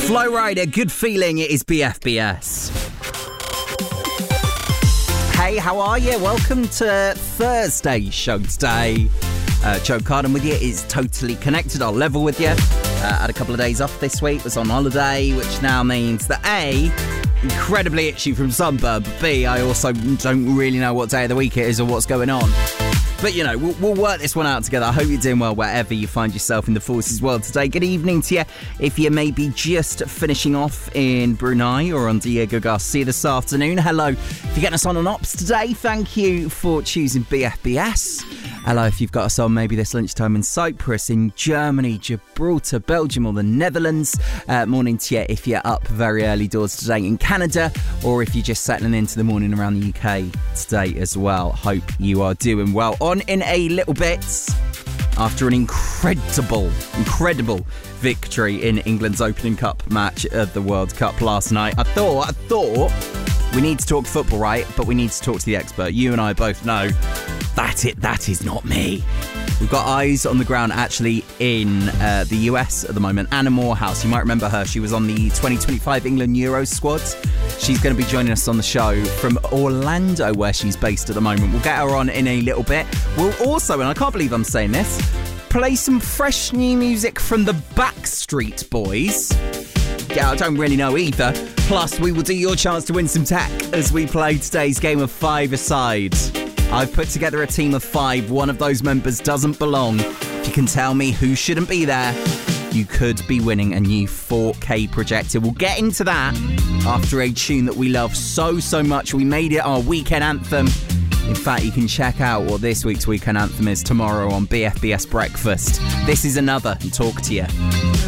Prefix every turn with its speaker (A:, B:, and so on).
A: Flow Rider, Good Feeling, it is BFBS. Hey, how are you? Welcome to Thursday's show today. Joe Carden with you is totally connected. I'll level with you. Had a couple of days off this week, was on holiday, which now means that A, incredibly itchy from sunburn, but B, I also don't really know what day of the week it is or what's going on. But, you know, we'll work this one out together. I hope you're doing well wherever you find yourself in the forces world today. Good evening to you. If you may be just finishing off in Brunei or on Diego Garcia this afternoon, hello. If you're getting us on Ops today, thank you for choosing BFBS. Hello, if you've got us on maybe this lunchtime in Cyprus, in Germany, Gibraltar, Belgium or the Netherlands. Morning to you if you're up very early doors today in Canada, or if you're just settling into the morning around the UK today as well. Hope you are doing well. On in a little bit, after an incredible victory in England's opening cup match at the World Cup last night, I thought we need to talk football, right? But we need to talk to the expert. You and I both know that is not me. We've got eyes on the ground actually in the US at the moment. Anna Morehouse, you might remember her. She was on the 2025 England Euros squad. She's going to be joining us on the show from Orlando, where she's based at the moment. We'll get her on in a little bit. We'll also, and I can't believe I'm saying this, play some fresh new music from the Backstreet Boys. Yeah, I don't really know either. Plus, we will do your chance to win some tech as we play today's game of five-a-side. I've put together a team of 5. One of those members doesn't belong. If you can tell me who shouldn't be there, you could be winning a new 4K projector. We'll get into that after a tune that we love so much. We made it our weekend anthem. In fact, you can check out what this week's weekend anthem is tomorrow on BFBS Breakfast. This is another and Talk to You.